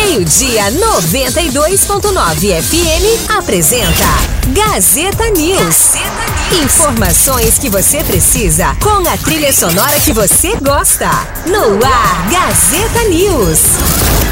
Meio-dia 92.9 FM apresenta Gazeta News. Informações que você precisa com a trilha sonora que você gosta. No ar, Gazeta News.